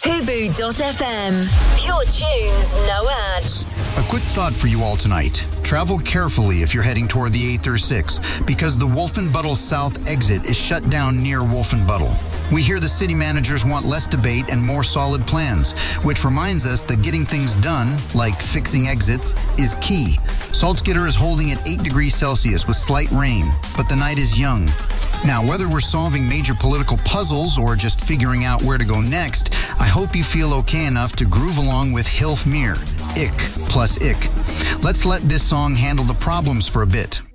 Tubu.fm. Pure tunes, no ads. A quick thought for you all tonight. Travel carefully if you're heading toward the A36 because the Wolfenbüttel South exit is shut down near Wolfenbüttel. We hear the city managers want less debate and more solid plans, which reminds us that getting things done, like fixing exits, is key. Salzgitter is holding at 8 degrees Celsius with slight rain, but the night is young. Now, whether we're solving major political puzzles or just figuring out where to go next, I hope you feel okay enough to groove along with Hilf Mir, Ich plus Ich. Let's let this song handle the problems for a bit.